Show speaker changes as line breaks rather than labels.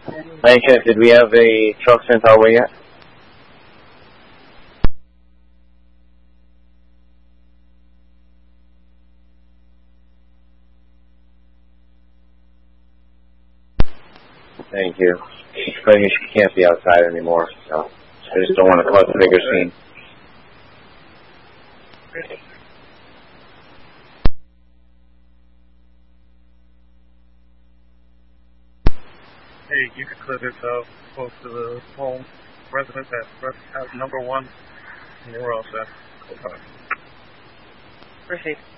By any chance, did we have a truck sent our way yet? Thank you. But she can't be outside anymore, so I just don't want to cause a bigger scene.
Hey, you can clear this out close to the home residence at house number 1, and we're all set.
Proceed.